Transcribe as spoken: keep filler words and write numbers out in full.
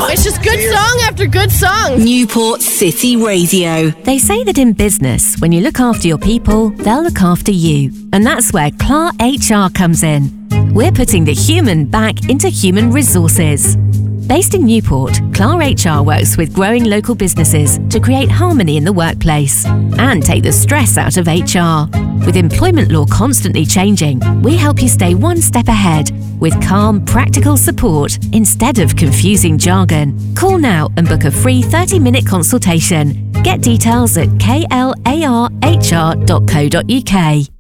It's just good song after good song. Newport City Radio. They say that in business, when you look after your people, they'll look after you. And that's where C L A R H R comes in. We're putting the human back into human resources. Based in Newport, C L A R H R works with growing local businesses to create harmony in the workplace and take the stress out of H R. With employment law constantly changing, we help you stay one step ahead with calm, practical support instead of confusing jargon. Call now and book a free thirty-minute consultation. Get details at k l a r h r dot co dot u k.